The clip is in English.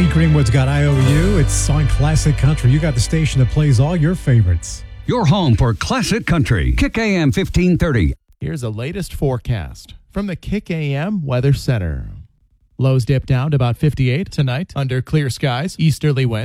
Pete Greenwood's got IOU. It's on Classic Country. You got the station that plays all your favorites. Your home for Classic Country. Kick AM 1530. Here's the latest forecast from the Kick AM Weather Center. Lows dip down to about 58 tonight under clear skies, easterly winds.